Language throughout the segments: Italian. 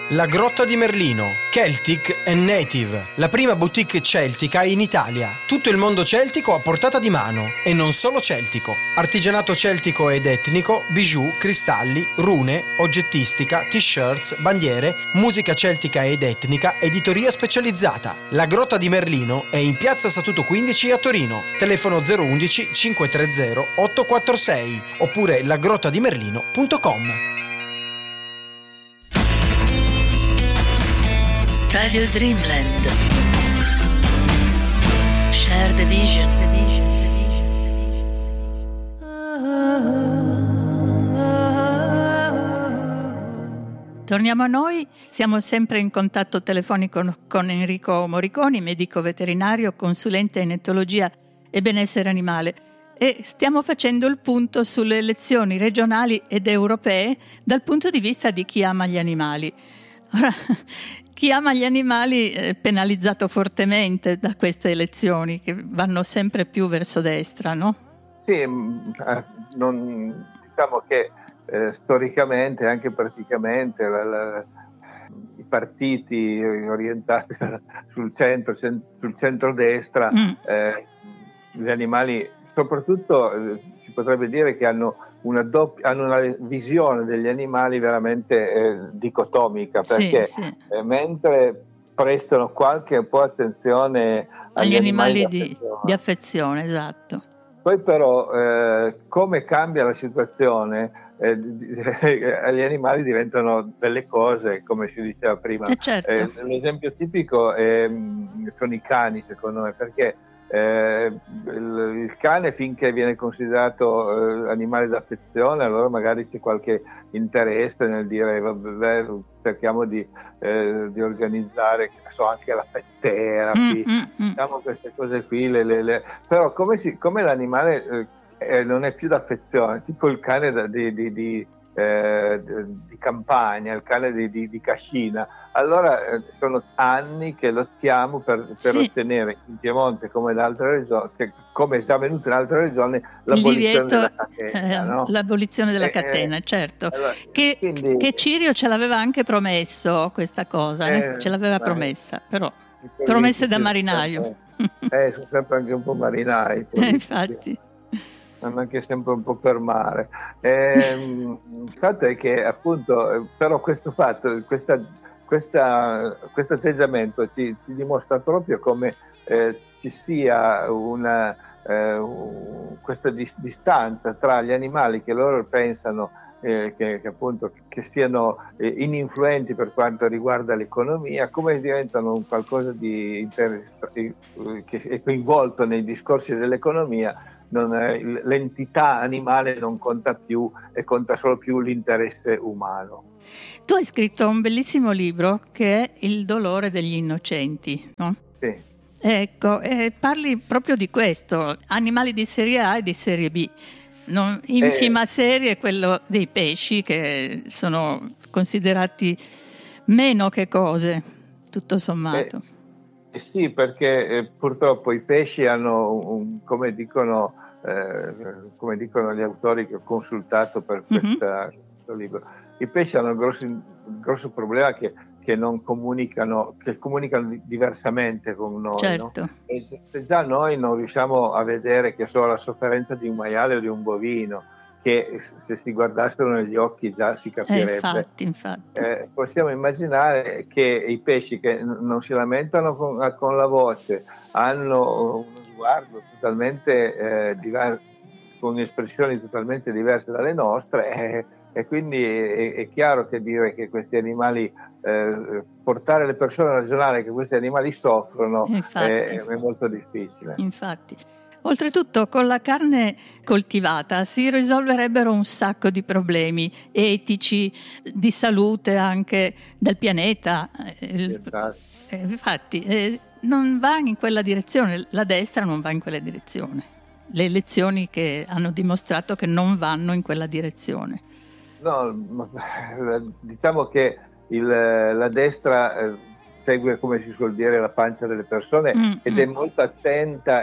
La Grotta di Merlino, Celtic and Native, la prima boutique celtica in Italia. Tutto il mondo celtico a portata di mano, e non solo celtico. Artigianato celtico ed etnico, bijou, cristalli, rune, oggettistica, t-shirts, bandiere, musica celtica ed etnica, editoria specializzata. La Grotta di Merlino è in piazza Statuto 15 a Torino. Telefono 011 530 846 oppure lagrottadimerlino.com. Radio Dreamland. Share the vision. Torniamo a noi, siamo sempre in contatto telefonico con Enrico Moriconi, medico veterinario, consulente in etologia e benessere animale, e stiamo facendo il punto sulle elezioni regionali ed europee dal punto di vista di chi ama gli animali. Ora, chi ama gli animali è penalizzato fortemente da queste elezioni che vanno sempre più verso destra, no? Sì, diciamo che storicamente e anche praticamente i partiti orientati sul centro-destra, gli animali, soprattutto si potrebbe dire che hanno una visione degli animali veramente dicotomica, perché mentre prestano qualche po' attenzione agli animali di affezione, esatto. Poi però come cambia la situazione, gli animali diventano delle cose, come si diceva prima. Certo. L'esempio tipico sono i cani, secondo me, perché il cane, finché viene considerato animale d'affezione, allora magari c'è qualche interesse nel dire vabbè, cerchiamo di organizzare, anche la pet therapy, diciamo queste cose qui, però come l'animale non è più d'affezione, tipo il cane di campagna, il cane di cascina, allora sono anni che lottiamo per ottenere in Piemonte, come in altre regioni, come è già avvenuto in altre regioni, l'abolizione della catena, no? L'abolizione della catena, certo. Allora, che Cirio ce l'aveva anche promesso questa cosa, ce l'aveva promessa, però promesse da marinaio. Sono sempre anche un po' marinai. Infatti. Vanno anche sempre un po' per mare. Il fatto è che appunto, però questo fatto, questo atteggiamento ci dimostra proprio come ci sia questa distanza tra gli animali che loro pensano che appunto che siano ininfluenti per quanto riguarda l'economia, come diventano un qualcosa che è coinvolto nei discorsi dell'economia. L'entità animale non conta più e conta solo più l'interesse umano. Tu hai scritto un bellissimo libro che è Il dolore degli innocenti, no? Sì. Ecco, parli proprio di questo, animali di serie A e di serie B. Infima serie è quello dei pesci, che sono considerati meno che cose, tutto sommato. Sì, perché purtroppo i pesci hanno, come dicono gli autori che ho consultato per questo libro, i pesci hanno un grosso problema che non comunicano, che comunicano diversamente con noi. Certo. No? E se già noi non riusciamo a vedere che so la sofferenza di un maiale o di un bovino, che se si guardassero negli occhi già si capirebbe. Infatti. Possiamo immaginare che i pesci che non si lamentano con la voce, hanno uno sguardo totalmente diverso, con espressioni totalmente diverse dalle nostre, e quindi è chiaro che dire che questi animali, portare le persone a ragionare che questi animali soffrono è molto difficile. Infatti. Oltretutto, con la carne coltivata si risolverebbero un sacco di problemi etici, di salute anche del pianeta. Infatti, non va in quella direzione, la destra non va in quella direzione. Le elezioni che hanno dimostrato che non vanno in quella direzione. No, diciamo che la destra segue, come si suol dire, la pancia delle persone ed è molto attenta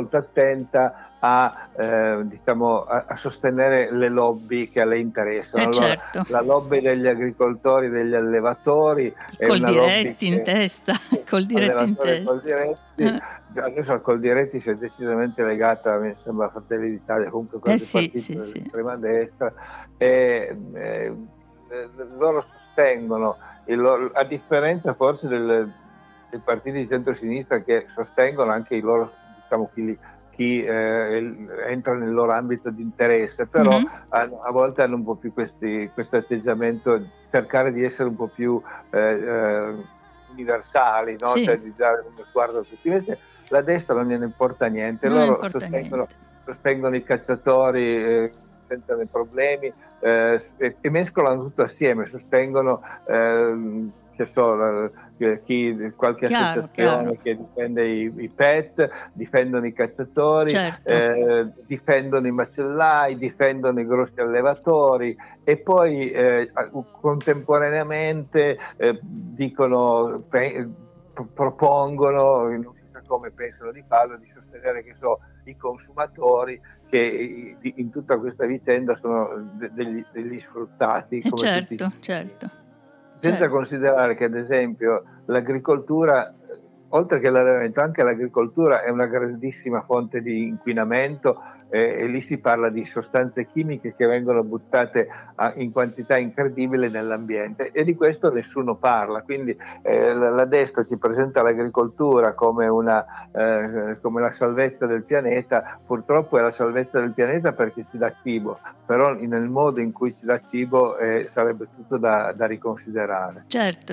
a sostenere le lobby che a lei interessano. Allora, certo. La lobby degli agricoltori, degli allevatori col Diretti in testa, col Diretti in testa. Adesso al Coldiretti si è decisamente legata, mi sembra, a Fratelli d'Italia, comunque con il partito dell'estrema destra, e loro sostengono, a differenza forse dei partiti di centro-sinistra, che sostengono anche i loro, diciamo, chi entra nel loro ambito di interesse, però a volte hanno un po' più questo atteggiamento, cercare di essere un po' più universali, no? Cioè di dare uno sguardo a tutti. Invece la destra non gliene importa niente, loro sostengono i cacciatori senza dei problemi, e mescolano tutto assieme, sostengono qualche associazione che difende i pet, difendono i cacciatori, difendono i macellai, difendono i grossi allevatori, e poi contemporaneamente propongono, non si sa come pensano di farlo, di sostenere i consumatori, che in tutta questa vicenda sono degli sfruttati. Certo. Senza considerare che, ad esempio, l'agricoltura, oltre che l'allevamento, anche l'agricoltura è una grandissima fonte di inquinamento, e lì si parla di sostanze chimiche che vengono buttate in quantità incredibile nell'ambiente, e di questo nessuno parla. Quindi la destra ci presenta l'agricoltura come la salvezza del pianeta. Purtroppo è la salvezza del pianeta perché ci dà cibo, però nel modo in cui ci dà cibo sarebbe tutto da riconsiderare. Certo.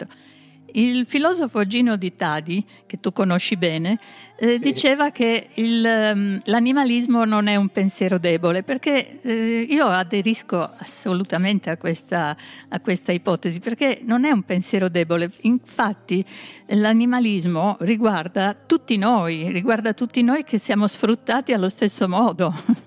Il filosofo Gino Di Tadi, che tu conosci bene, diceva che l'animalismo non è un pensiero debole, perché io aderisco assolutamente a questa ipotesi, perché non è un pensiero debole. Infatti l'animalismo riguarda tutti noi che siamo sfruttati allo stesso modo.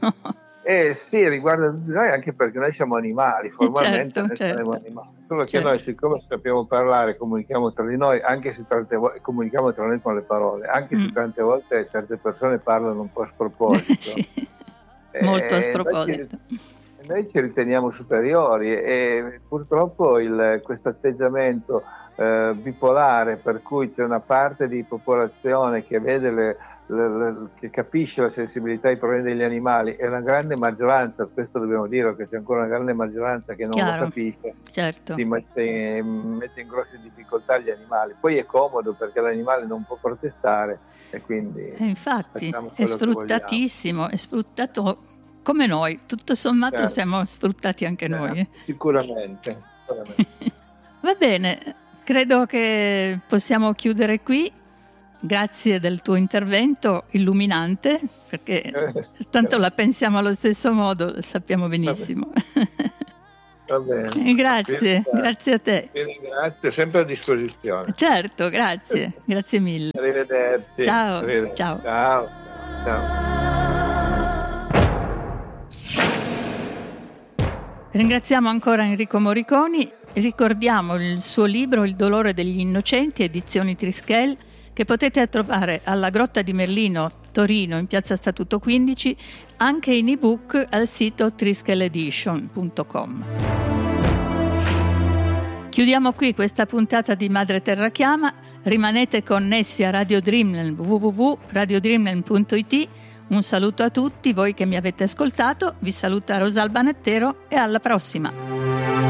Sì, riguarda noi, anche perché noi siamo animali, formalmente siamo animali. Solo che noi, siccome sappiamo parlare, comunichiamo tra di noi, anche se tante volte comunichiamo tra noi con le parole, anche se tante volte certe persone parlano un po' a sproposito. Molto a sproposito. Noi ci riteniamo superiori, e purtroppo questo atteggiamento bipolare, per cui c'è una parte di popolazione che vede che capisce la sensibilità ai problemi degli animali, e una grande maggioranza, questo dobbiamo dire, che c'è ancora una grande maggioranza che non lo capisce, si mette in grosse difficoltà gli animali. Poi è comodo perché l'animale non può protestare, e quindi infatti è sfruttatissimo, è sfruttato come noi, tutto sommato siamo sfruttati anche noi. Sicuramente. Va bene, credo che possiamo chiudere qui. Grazie del tuo intervento illuminante, perché tanto la pensiamo allo stesso modo, lo sappiamo benissimo. Va bene. Grazie a te. Vi ringrazio, sempre a disposizione. Certo, grazie mille. Arrivederci. Ciao. Ringraziamo ancora Enrico Morriconi. Ricordiamo il suo libro Il dolore degli innocenti, edizioni Trischel, che potete trovare alla Grotta di Merlino, Torino, in piazza Statuto 15, anche in ebook al sito trischeledition.com. Chiudiamo qui questa puntata di Madre Terra Chiama. Rimanete connessi a Radio Dreamland, www.radiodreamland.it. Un saluto a tutti voi che mi avete ascoltato. Vi saluta Rosalba Nattero e alla prossima.